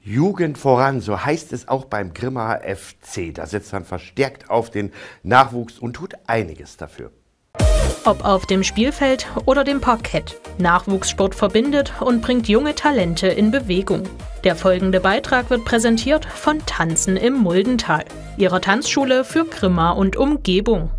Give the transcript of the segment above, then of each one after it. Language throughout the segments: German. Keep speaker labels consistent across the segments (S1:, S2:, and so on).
S1: Jugend voran, so heißt es auch beim Grimmaer FC. Da setzt man verstärkt auf den Nachwuchs und tut einiges dafür.
S2: Ob auf dem Spielfeld oder dem Parkett. Nachwuchssport verbindet und bringt junge Talente in Bewegung. Der folgende Beitrag wird präsentiert von Tanzen im Muldental, ihrer Tanzschule für Grimma und Umgebung.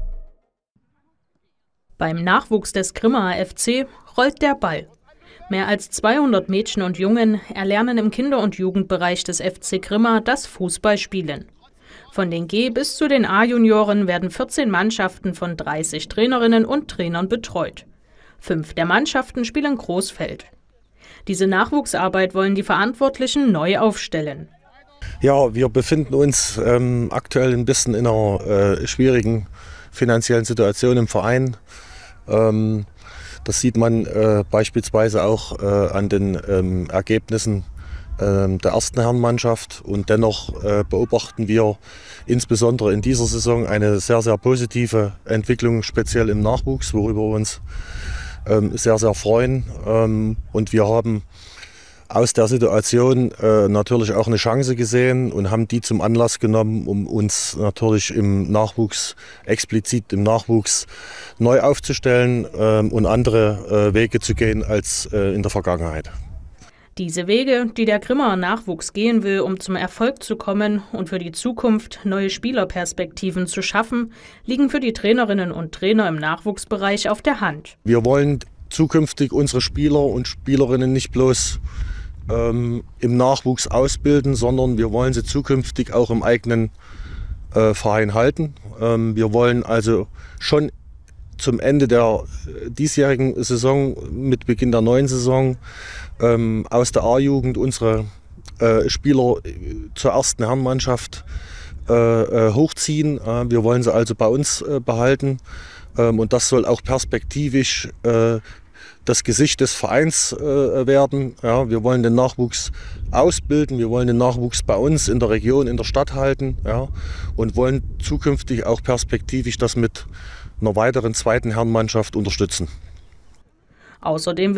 S2: Beim Nachwuchs des Grimmaer FC rollt der Ball. Mehr als 200 Mädchen und Jungen erlernen im Kinder- und Jugendbereich des FC Grimma das Fußballspielen. Von den G- bis zu den A-Junioren werden 14 Mannschaften von 30 Trainerinnen und Trainern betreut. 5 der Mannschaften spielen Großfeld. Diese Nachwuchsarbeit wollen die Verantwortlichen neu aufstellen.
S3: Ja, wir befinden uns aktuell ein bisschen in einer schwierigen finanziellen Situation im Verein. Das sieht man beispielsweise auch an den Ergebnissen der ersten Herrenmannschaft. Und dennoch beobachten wir insbesondere in dieser Saison eine sehr, sehr positive Entwicklung, speziell im Nachwuchs, worüber wir uns sehr, sehr freuen. Und wir haben aus der Situation natürlich auch eine Chance gesehen und haben die zum Anlass genommen, um uns natürlich explizit im Nachwuchs neu aufzustellen und andere Wege zu gehen als in der Vergangenheit.
S2: Diese Wege, die der Grimmaer Nachwuchs gehen will, um zum Erfolg zu kommen und für die Zukunft neue Spielerperspektiven zu schaffen, liegen für die Trainerinnen und Trainer im Nachwuchsbereich auf der Hand.
S3: Wir wollen zukünftig unsere Spieler und Spielerinnen nicht bloß im Nachwuchs ausbilden, sondern wir wollen sie zukünftig auch im eigenen Verein halten. Wir wollen also schon zum Ende der diesjährigen Saison, mit Beginn der neuen Saison, aus der A-Jugend unsere Spieler zur ersten Herrenmannschaft hochziehen. Wir wollen sie also bei uns behalten und das soll auch perspektivisch das Gesicht des Vereins werden. Ja, wir wollen den Nachwuchs ausbilden, wir wollen den Nachwuchs bei uns in der Region, in der Stadt halten, ja, und wollen zukünftig auch perspektivisch das mit einer weiteren zweiten Herrenmannschaft unterstützen.
S2: Außerdem